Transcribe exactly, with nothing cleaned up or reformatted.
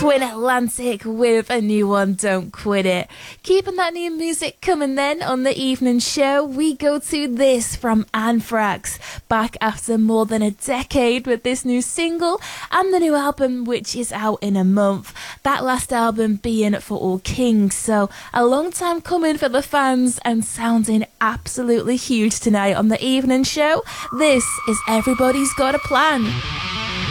Twin Atlantic with a new one, Don't Quit It. Keeping that new music coming then on the evening show, we go to this from Anthrax, back after more than a decade with this new single and the new album which is out in a month. That last album being For All Kings, so a long time coming for the fans and sounding absolutely huge tonight on the evening show. This is Everybody's Got a Plan.